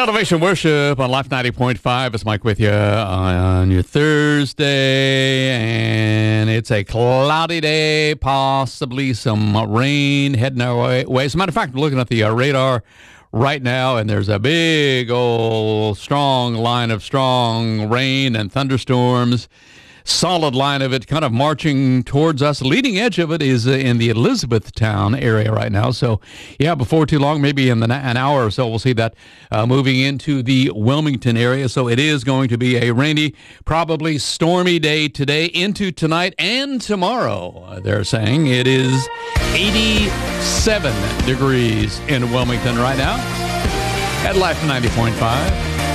Salvation Worship on Life 90.5. It's Mike with you on your Thursday, and it's a cloudy day, possibly some rain heading our way. As a matter of fact, we're looking at the radar right now, and there's a big old strong line of strong rain and thunderstorms. Solid line of it kind of marching towards us. Leading edge of it is in the Elizabethtown area right now. So, yeah, before too long, maybe in an hour or so, we'll see that moving into the Wilmington area. So it is going to be a rainy, probably stormy day today into tonight and tomorrow. They're saying it is 87 degrees in Wilmington right now at Life 90.5.